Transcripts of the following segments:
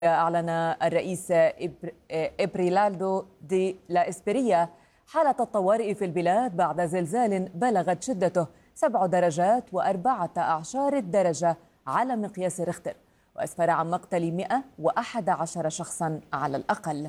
أعلن الرئيس إبريلالدو دي لا إسبريا حالة الطوارئ في البلاد بعد زلزال بلغت شدته 7 درجات و14 درجة على مقياس ريختر، وأسفر عن مقتل 111 شخصا على الأقل.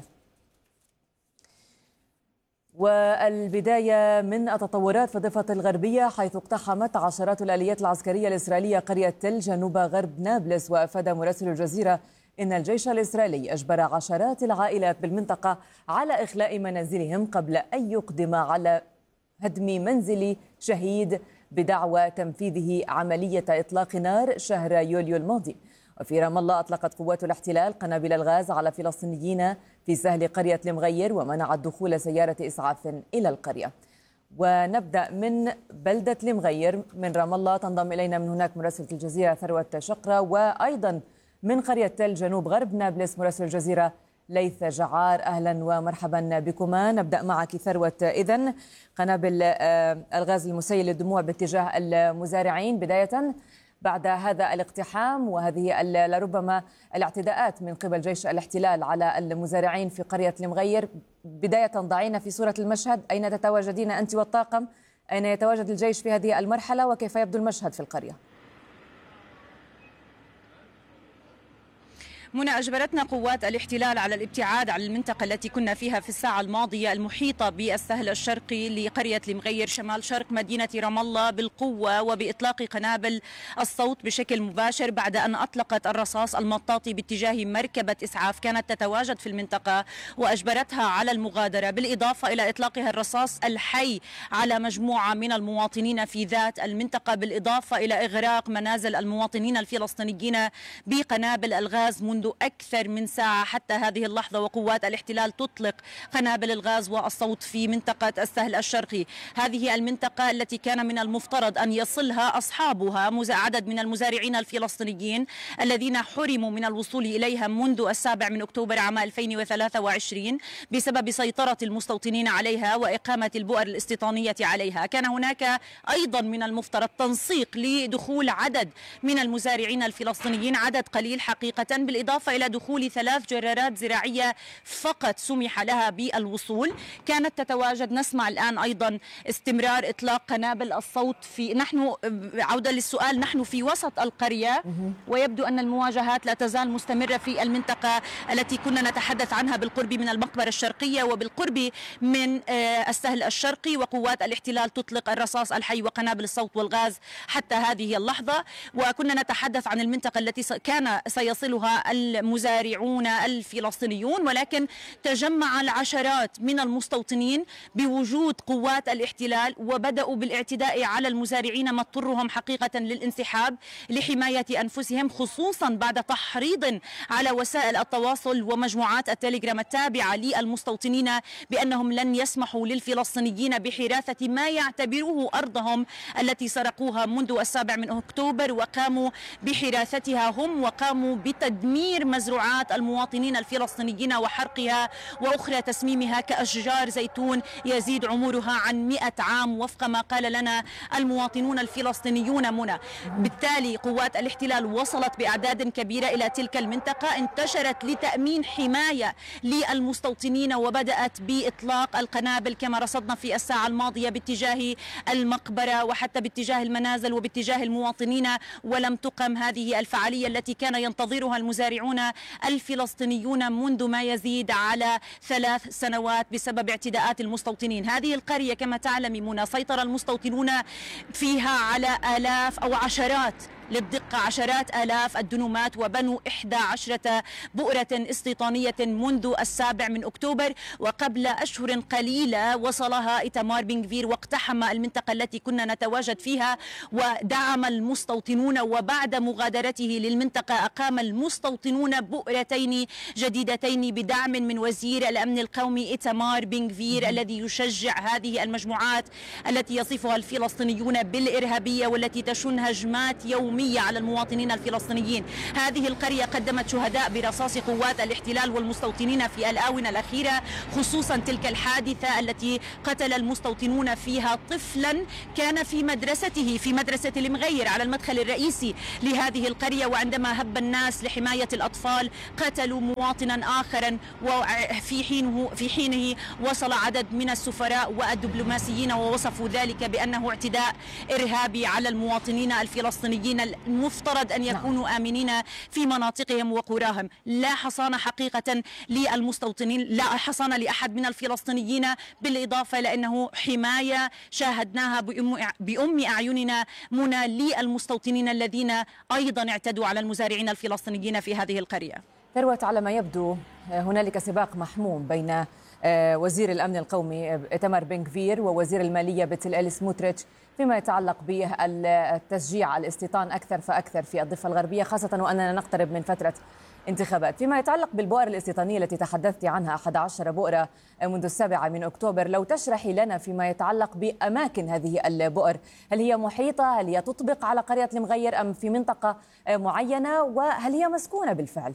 والبداية من التطورات في الضفة الغربية، حيث اقتحمت عشرات الآليات العسكرية الإسرائيلية قرية تل جنوب غرب نابلس. وأفاد مراسل الجزيرة إن الجيش الإسرائيلي أجبر عشرات العائلات بالمنطقة على إخلاء منازلهم قبل أن يقدم على هدم منزل شهيد بدعوى تنفيذه عملية إطلاق نار شهر يوليو الماضي. وفي رام الله أطلقت قوات الاحتلال قنابل الغاز على فلسطينيين في سهل قرية المغير، ومنعت دخول سيارة إسعاف إلى القرية. ونبدأ من بلدة المغير من رام الله. تنضم إلينا من هناك مراسلة الجزيرة ثروة شقرة، وأيضا من قرية تل جنوب غرب نابلس مراسل الجزيرة ليث جعار. أهلا ومرحبا بكما. نبدأ معك ثروة. إذن قنابل الغاز المسيل للدموع باتجاه المزارعين بداية بعد هذا الاقتحام وهذه لربما الاعتداءات من قبل جيش الاحتلال على المزارعين في قرية المغير. بداية ضعينا في صورة المشهد، أين تتواجدين أنت والطاقم؟ أين يتواجد الجيش في هذه المرحلة وكيف يبدو المشهد في القرية؟ منى، أجبرتنا قوات الاحتلال على الابتعاد عن المنطقة التي كنا فيها في الساعة الماضية المحيطة بالسهل الشرقي لقرية المغير شمال شرق مدينة رام الله بالقوة وبإطلاق قنابل الصوت بشكل مباشر بعد أن أطلقت الرصاص المطاطي باتجاه مركبة إسعاف كانت تتواجد في المنطقة وأجبرتها على المغادرة، بالإضافة إلى إطلاقها الرصاص الحي على مجموعة من المواطنين في ذات المنطقة، بالإضافة إلى إغراق منازل المواطنين الفلسطينيين بقنابل الغاز منذ أكثر من ساعة حتى هذه اللحظة. وقوات الاحتلال تطلق قنابل الغاز والصوت في منطقة السهل الشرقي. هذه المنطقة التي كان من المفترض أن يصلها أصحابها عدد من المزارعين الفلسطينيين الذين حرموا من الوصول إليها منذ 7 أكتوبر عام 2023 بسبب سيطرة المستوطنين عليها وإقامة البؤر الاستيطانية عليها. كان هناك أيضا من المفترض تنسيق لدخول عدد من المزارعين الفلسطينيين، عدد قليل حقيقة، بالإضافة إلى دخول 3 جرارات زراعية فقط سمح لها بالوصول. كانت تتواجد، نسمع الآن أيضا استمرار إطلاق قنابل الصوت نحن عودة للسؤال، نحن في وسط القرية ويبدو أن المواجهات لا تزال مستمرة في المنطقة التي كنا نتحدث عنها بالقرب من المقبرة الشرقية وبالقرب من السهل الشرقي. وقوات الاحتلال تطلق الرصاص الحي وقنابل الصوت والغاز حتى هذه اللحظة. وكنا نتحدث عن المنطقة التي كان سيصلها المزارعون الفلسطينيون، ولكن تجمع العشرات من المستوطنين بوجود قوات الاحتلال وبدأوا بالاعتداء على المزارعين، ما اضطرهم حقيقة للانسحاب لحماية أنفسهم، خصوصا بعد تحريض على وسائل التواصل ومجموعات التليجرام التابعة للمستوطنين بأنهم لن يسمحوا للفلسطينيين بحراثة ما يعتبروه أرضهم التي سرقوها منذ 7 أكتوبر وقاموا بحراثتها هم، وقاموا بتدمير مزروعات المواطنين الفلسطينيين وحرقها وأخرى تسميمها كأشجار زيتون يزيد عمرها عن 100 عام وفق ما قال لنا المواطنون الفلسطينيون. منى، بالتالي قوات الاحتلال وصلت بأعداد كبيرة إلى تلك المنطقة، انتشرت لتأمين حماية للمستوطنين وبدأت بإطلاق القنابل كما رصدنا في الساعة الماضية باتجاه المقبرة وحتى باتجاه المنازل وباتجاه المواطنين. ولم تقم هذه الفعالية التي كان ينتظرها المزارعون الفلسطينيون منذ ما يزيد على 3 سنوات بسبب اعتداءات المستوطنين. هذه القرية كما تعلمون سيطر المستوطنون فيها على آلاف أو عشرات، للدقة عشرات آلاف الدنومات، وبنوا 11 بؤرة استيطانية منذ 7 أكتوبر. وقبل أشهر قليلة وصلها إيتمار بن غفير واقتحم المنطقة التي كنا نتواجد فيها ودعم المستوطنون. وبعد مغادرته للمنطقة أقام المستوطنون بؤرتين جديدتين بدعم من وزير الأمن القومي إيتمار بن غفير الذي يشجع هذه المجموعات التي يصفها الفلسطينيون بالإرهابية والتي تشن هجمات يومية يومية على المواطنين الفلسطينيين. هذه القرية قدمت شهداء برصاص قوات الاحتلال والمستوطنين في الآونة الأخيرة، خصوصا تلك الحادثة التي قتل المستوطنون فيها طفلا كان في مدرسته في مدرسة المغير على المدخل الرئيسي لهذه القرية، وعندما هب الناس لحماية الأطفال قتلوا مواطنا آخرا، وفي حينه وصل عدد من السفراء والدبلوماسيين ووصفوا ذلك بأنه اعتداء إرهابي على المواطنين الفلسطينيين المفترض أن يكونوا آمنين في مناطقهم وقراهم. لا حصانة حقيقة للمستوطنين، لا حصانة لأحد من الفلسطينيين، بالإضافة لأنه حماية شاهدناها بأم أعيننا منى للمستوطنين الذين أيضا اعتدوا على المزارعين الفلسطينيين في هذه القرية. ثروت، على ما يبدو هنالك سباق محموم بين وزير الأمن القومي إيتمار بن غفير ووزير المالية بتسليل سموتريتش فيما يتعلق بالتشجيع الاستيطان أكثر فأكثر في الضفة الغربية، خاصة وأننا نقترب من فترة انتخابات. فيما يتعلق بالبؤر الاستيطانية التي تحدثت عنها 11 بؤرة منذ 7 أكتوبر، لو تشرحي لنا فيما يتعلق بأماكن هذه البؤر، هل هي محيطة؟ هل هي تطبق على قرية المغير أم في منطقة معينة؟ وهل هي مسكونة بالفعل؟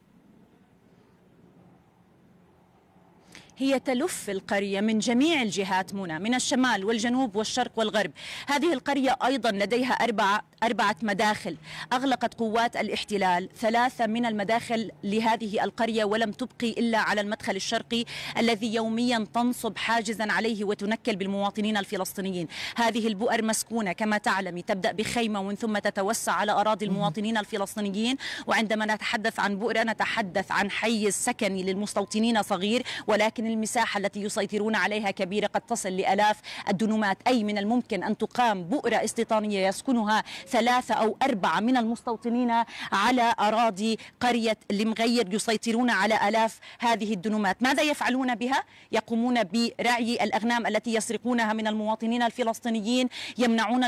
هي تلف القرية من جميع الجهات منى، من الشمال والجنوب والشرق والغرب. هذه القرية أيضا لديها أربعة مداخل. أغلقت قوات الاحتلال 3 من المداخل لهذه القرية ولم تبقي إلا على المدخل الشرقي الذي يوميا تنصب حاجزا عليه وتنكل بالمواطنين الفلسطينيين. هذه البؤر مسكونة كما تعلمي، تبدأ بخيمة ومن ثم تتوسع على أراضي المواطنين الفلسطينيين. وعندما نتحدث عن بؤرة نتحدث عن حيز سكني للمستوطنين صغير، ولكن المساحة التي يسيطرون عليها كبيرة، قد تصل لآلاف الدنومات. أي من الممكن أن تقام بؤرة استيطانية يسكنها 3 أو 4 من المستوطنين على أراضي قرية المغير، يسيطرون على آلاف هذه الدنومات. ماذا يفعلون بها؟ يقومون برعي الأغنام التي يسرقونها من المواطنين الفلسطينيين، يمنعون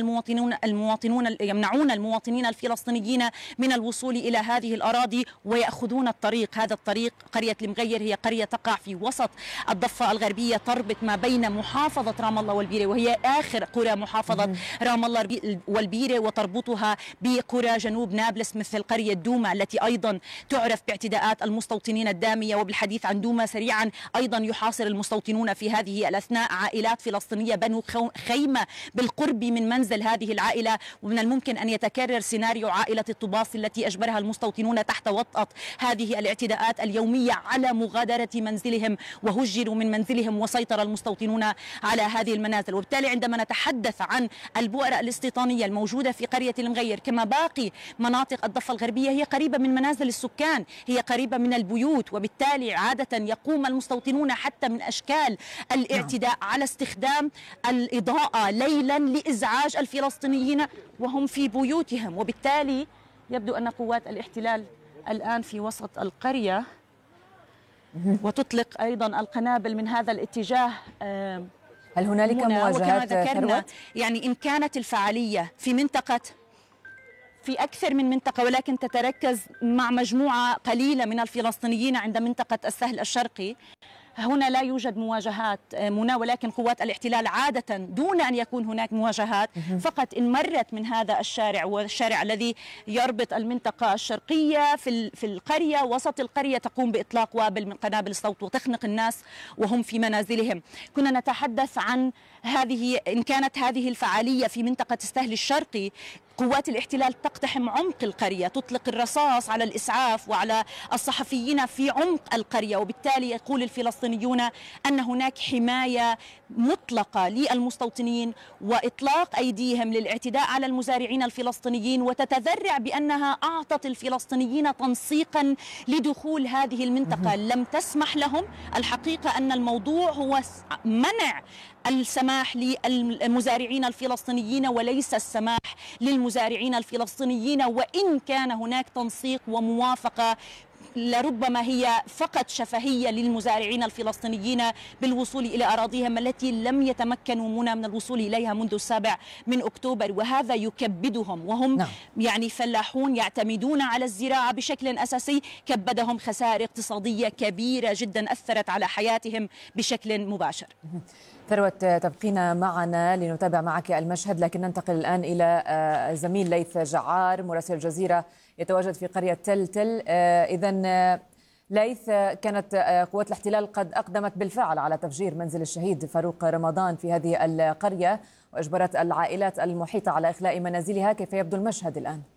المواطنين الفلسطينيين من الوصول إلى هذه الأراضي ويأخذون الطريق. هذا الطريق، قرية المغير هي قرية تقع في وسط الضفة الغربية، تربط ما بين محافظة رام الله والبيرة، وهي آخر قرى محافظة رام الله والبيرة، وتربطها بقرى جنوب نابلس مثل قرية دوما التي أيضا تعرف باعتداءات المستوطنين الدامية. وبالحديث عن دوما سريعا، أيضا يحاصر المستوطنون في هذه الأثناء عائلات فلسطينية بنوا خيمة بالقرب من منزل هذه العائلة، ومن الممكن أن يتكرر سيناريو عائلة الطباس التي أجبرها المستوطنون تحت وطأة هذه الاعتداءات اليومية على مغادرة منزلهم، وهجروا من منزلهم وسيطر المستوطنون على هذه المنازل. وبالتالي عندما نتحدث عن البؤر الاستيطانية الموجودة في قرية المغير كما باقي مناطق الضفة الغربية، هي قريبة من منازل السكان، هي قريبة من البيوت، وبالتالي عادة يقوم المستوطنون حتى من أشكال الاعتداء على استخدام الإضاءة ليلا لإزعاج الفلسطينيين وهم في بيوتهم. وبالتالي يبدو أن قوات الاحتلال الآن في وسط القرية وتطلق أيضا القنابل من هذا الاتجاه. هل هنالك مواجهات ثروت؟ يعني إن كانت الفعالية في أكثر من منطقة، ولكن تتركز مع مجموعة قليلة من الفلسطينيين عند منطقة السهل الشرقي، هنا لا يوجد مواجهات منى، ولكن قوات الاحتلال عادة دون أن يكون هناك مواجهات فقط إن مرت من هذا الشارع، والشارع الذي يربط المنطقة الشرقية في القرية وسط القرية، تقوم بإطلاق وابل من قنابل الصوت وتخنق الناس وهم في منازلهم. كنا نتحدث عن إن كانت هذه الفعالية في منطقة السهل الشرقي، قوات الاحتلال تقتحم عمق القرية، تطلق الرصاص على الإسعاف وعلى الصحفيين في عمق القرية. وبالتالي يقول الفلسطينيون أن هناك حماية مطلقة للمستوطنين وإطلاق أيديهم للاعتداء على المزارعين الفلسطينيين، وتتذرع بأنها أعطت الفلسطينيين تنسيقا لدخول هذه المنطقة، لم تسمح لهم. الحقيقة أن الموضوع هو منع السماح للمزارعين الفلسطينيين وليس السماح للمزارعين الفلسطينيين، وإن كان هناك تنسيق وموافقة لربما هي فقط شفهية للمزارعين الفلسطينيين بالوصول إلى أراضيهم التي لم يتمكنوا من الوصول إليها منذ 7 أكتوبر، وهذا يكبدهم، وهم يعني فلاحون يعتمدون على الزراعة بشكل أساسي. كبدهم خسائر اقتصادية كبيرة جدا أثرت على حياتهم بشكل مباشر. ثروت، تبقين معنا لنتابع معك المشهد، لكن ننتقل الآن إلى زميل ليث جعار مراسل الجزيرة يتواجد في قرية تل تل. إذن ليث، كانت قوات الاحتلال قد أقدمت بالفعل على تفجير منزل الشهيد فاروق رمضان في هذه القرية وأجبرت العائلات المحيطة على إخلاء منازلها. كيف يبدو المشهد الآن؟